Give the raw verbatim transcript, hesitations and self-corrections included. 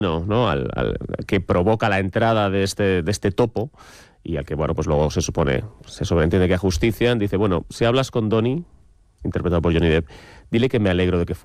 No, ¿no? Al, al que provoca la entrada de este, de este topo y al que, bueno, pues luego se supone, se sobreentiende que a justicia dice, bueno, si hablas con Donnie, interpretado por Johnny Depp, dile que me alegro de que